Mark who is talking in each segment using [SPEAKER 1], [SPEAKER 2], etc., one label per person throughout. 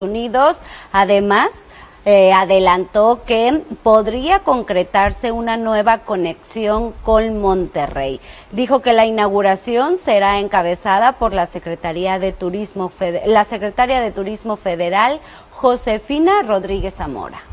[SPEAKER 1] Unidos. Además, adelantó que podría concretarse una nueva conexión con Monterrey. Dijo que la inauguración será encabezada por la secretaria de Turismo Federal, Josefina Rodríguez Zamora.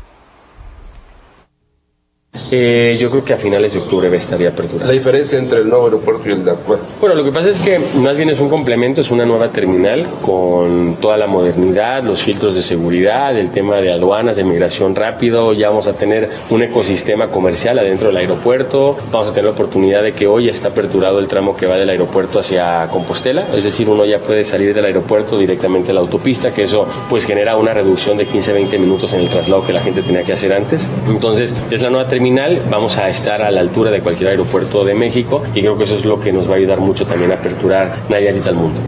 [SPEAKER 2] Yo creo que a finales de octubre estaría apertura.
[SPEAKER 3] ¿La diferencia entre el nuevo aeropuerto y el de actual?
[SPEAKER 2] Bueno, lo que pasa es que más bien es un complemento, es una nueva terminal con toda la modernidad, los filtros de seguridad, el tema de aduanas, de migración rápido. Ya vamos a tener un ecosistema comercial adentro del aeropuerto. Vamos a tener la oportunidad de que hoy ya está aperturado el tramo que va del aeropuerto hacia Compostela, es decir, uno ya puede salir del aeropuerto directamente a la autopista, que eso pues genera una reducción de 15-20 minutos en el traslado que la gente tenía que hacer antes. Entonces, es la nueva terminal. Vamos a estar a la altura de cualquier aeropuerto de México y creo que eso es lo que nos va a ayudar mucho también a aperturar Nayarit al mundo.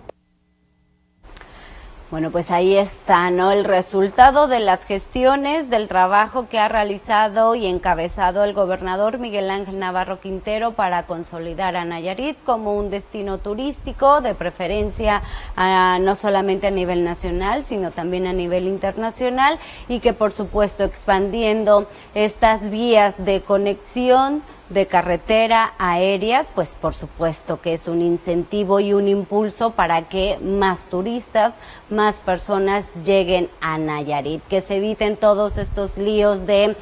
[SPEAKER 1] Bueno, pues ahí está, ¿no? El resultado de las gestiones, del trabajo que ha realizado y encabezado el gobernador Miguel Ángel Navarro Quintero para consolidar a Nayarit como un destino turístico, de preferencia no solamente a nivel nacional, sino también a nivel internacional, y que por supuesto expandiendo estas vías de conexión de carretera aéreas, pues por supuesto que es un incentivo y un impulso para que más turistas, más personas lleguen a Nayarit, que se eviten todos estos líos de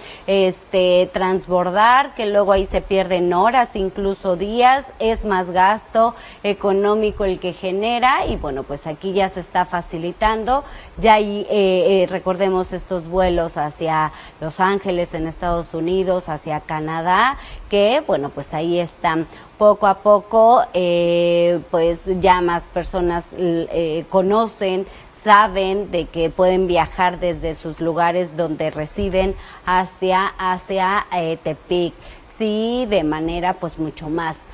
[SPEAKER 1] transbordar, que luego ahí se pierden horas, incluso días, es más gasto económico el que genera, y bueno, pues aquí ya se está facilitando, ya hay, recordemos estos vuelos hacia Los Ángeles en Estados Unidos, hacia Canadá, que bueno, pues ahí están poco a poco, pues ya más personas conocen, saben de que pueden viajar desde sus lugares donde residen hacia Tepic, sí, de manera pues mucho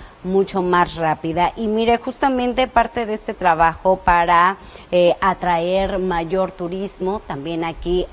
[SPEAKER 1] más rápida. Y mire, justamente parte de este trabajo para atraer mayor turismo también aquí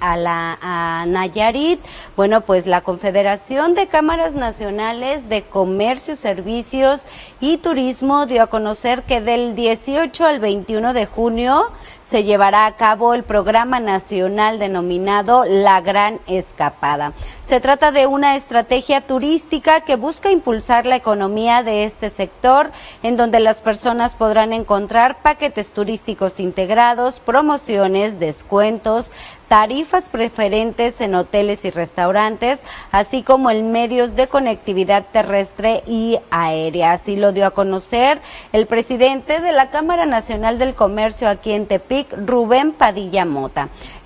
[SPEAKER 1] a Nayarit, bueno, pues la Confederación de Cámaras Nacionales de Comercio, Servicios y Turismo dio a conocer que del 18 al 21 de junio se llevará a cabo el programa nacional denominado La Gran Escapada. Se trata de una estrategia turística que busca impulsar la economía de este sector, en donde las personas podrán encontrar paquetes turísticos integrados, promociones, descuentos, tarifas preferentes en hoteles y restaurantes, así como en medios de conectividad terrestre y aérea. Así lo dio a conocer el presidente de la Cámara Nacional del Comercio aquí en Tepic, Rubén Padilla Mota.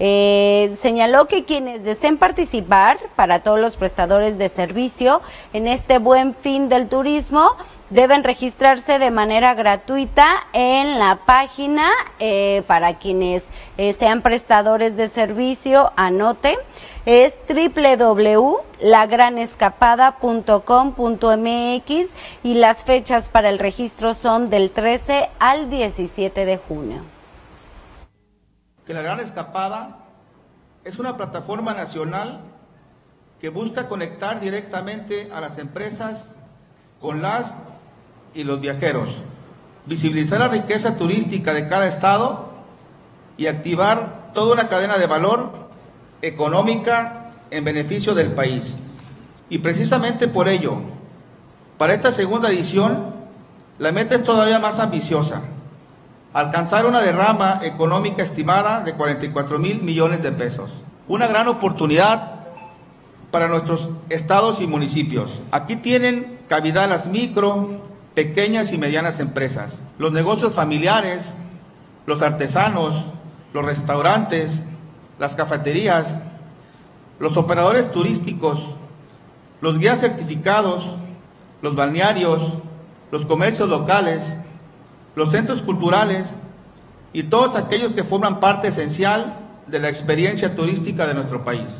[SPEAKER 1] Señaló que quienes deseen participar, para todos los prestadores de servicio en este buen fin del turismo, deben registrarse de manera gratuita en la página, para quienes sean prestadores de servicio, anote, es www.lagranescapada.com.mx, y las fechas para el registro son del 13 al 17 de junio.
[SPEAKER 4] Que La Gran Escapada es una plataforma nacional que busca conectar directamente a las empresas con las y los viajeros, visibilizar la riqueza turística de cada estado y activar toda una cadena de valor económica en beneficio del país. Y precisamente por ello, para esta segunda edición, la meta es todavía más ambiciosa: alcanzar una derrama económica estimada de 44,000 millones de pesos. Una gran oportunidad para nuestros estados y municipios. Aquí tienen cabida las micro, pequeñas y medianas empresas, los negocios familiares, los artesanos, los restaurantes, las cafeterías, los operadores turísticos, los guías certificados, los balnearios, los comercios locales, los centros culturales y todos aquellos que forman parte esencial de la experiencia turística de nuestro país.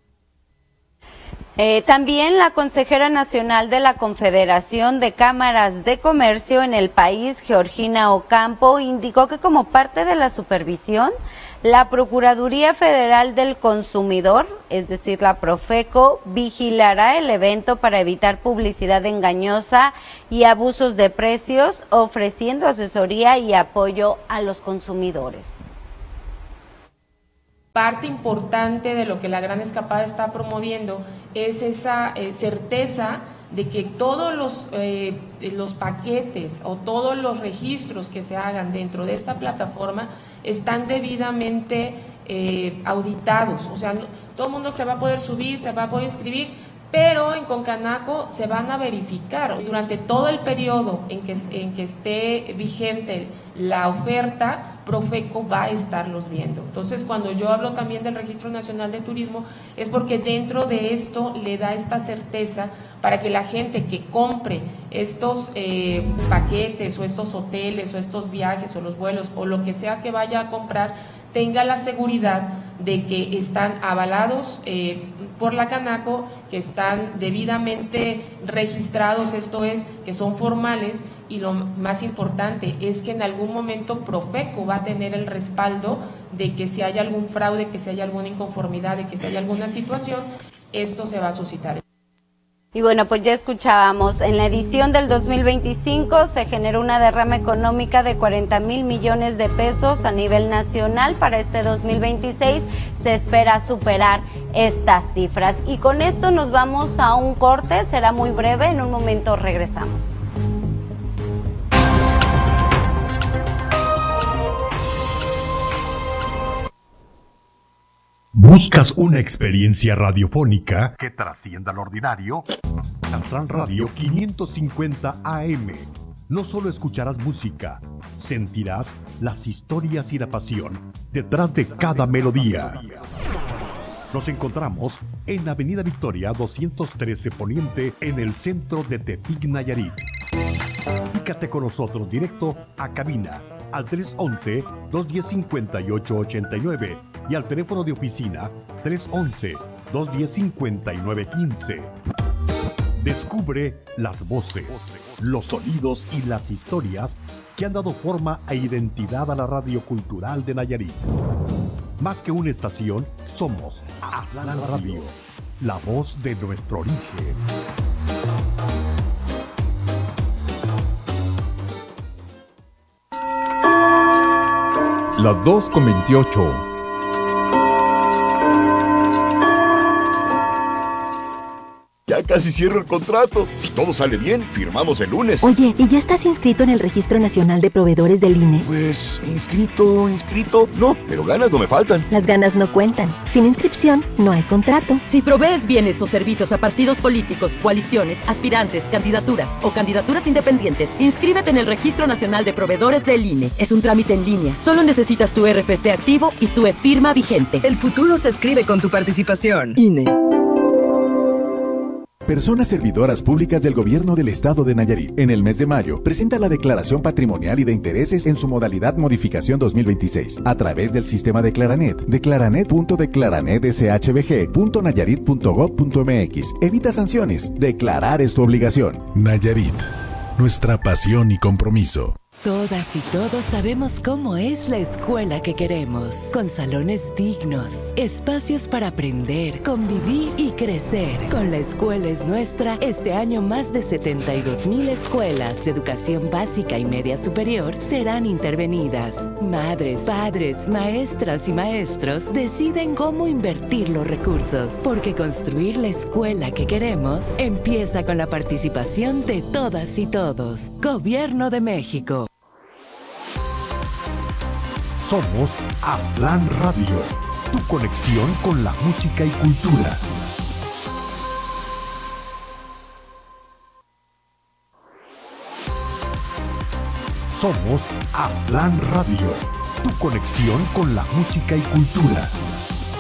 [SPEAKER 1] También la consejera nacional de la Confederación de Cámaras de Comercio en el país, Georgina Ocampo, indicó que como parte de la supervisión, la Procuraduría Federal del Consumidor, es decir, la Profeco, vigilará el evento para evitar publicidad engañosa y abusos de precios, ofreciendo asesoría y apoyo a los consumidores.
[SPEAKER 5] parte importante de lo que la Gran Escapada está promoviendo es esa certeza de que todos los paquetes o todos los registros que se hagan dentro de esta plataforma están debidamente auditados. O sea, todo el mundo se va a poder subir, se va a poder inscribir, pero en Concanaco se van a verificar durante todo el periodo en que esté vigente la oferta. Profeco va a estarlos viendo. Entonces, cuando yo hablo también del Registro Nacional de Turismo, es porque dentro de esto le da esta certeza para que la gente que compre estos paquetes o estos hoteles o estos viajes o los vuelos o lo que sea que vaya a comprar, tenga la seguridad de que están avalados por la Canaco, que están debidamente registrados, esto es, que son formales, y lo más importante es que en algún momento Profeco va a tener el respaldo de que si hay algún fraude, que si hay alguna inconformidad, de que si hay alguna situación, esto se va a suscitar.
[SPEAKER 1] Y bueno, pues ya escuchábamos, en la edición del 2025 se generó una derrama económica de 40,000 millones de pesos a nivel nacional. Para este 2026 se espera superar estas cifras. Y con esto nos vamos a un corte, será muy breve, en un momento regresamos.
[SPEAKER 6] ¿Buscas una experiencia radiofónica que trascienda lo ordinario? Aztlán Radio 550 AM. No solo escucharás música, sentirás las historias y la pasión detrás de cada melodía. Nos encontramos en Avenida Victoria 213 Poniente, en el centro de Tepic, Nayarit. Comunícate con nosotros directo a cabina al 311-210-5889 y al teléfono de oficina 311-210-5915. Descubre las voces, los sonidos y las historias que han dado forma e identidad a la radio cultural de Nayarit. Más que una estación, somos Aztlán Radio, la voz de nuestro origen.
[SPEAKER 7] Las 2:28.
[SPEAKER 8] Ya casi cierro el contrato. Si todo sale bien, firmamos el lunes.
[SPEAKER 9] Oye, ¿y ya estás inscrito en el Registro Nacional de Proveedores del INE?
[SPEAKER 8] Pues, inscrito, no, pero ganas no me faltan.
[SPEAKER 9] Las ganas no cuentan. Sin inscripción, no hay contrato.
[SPEAKER 10] Si provees bienes o servicios a partidos políticos, coaliciones, aspirantes, candidaturas o candidaturas independientes, inscríbete en el Registro Nacional de Proveedores del INE. Es un trámite en línea. Solo necesitas tu RFC activo y tu e-firma vigente.
[SPEAKER 11] El futuro se escribe con tu participación.
[SPEAKER 10] INE.
[SPEAKER 12] Personas servidoras públicas del Gobierno del Estado de Nayarit, en el mes de mayo, presenta la declaración patrimonial y de intereses en su modalidad modificación 2026, a través del sistema de Declaranet, declaranet.declaranet.nayarit.gov.mx. Evita sanciones. Declarar es tu obligación.
[SPEAKER 13] Nayarit, nuestra pasión y compromiso.
[SPEAKER 14] Todas y todos sabemos cómo es la escuela que queremos, con salones dignos, espacios para aprender, convivir y crecer. Con La Escuela es Nuestra, este año más de 72,000 escuelas de educación básica y media superior serán intervenidas. Madres, padres, maestras y maestros deciden cómo invertir los recursos, porque construir la escuela que queremos empieza con la participación de todas y todos. Gobierno de México.
[SPEAKER 6] Somos Aztlán Radio, tu conexión con la música y cultura. Somos Aztlán Radio, tu conexión con la música y cultura.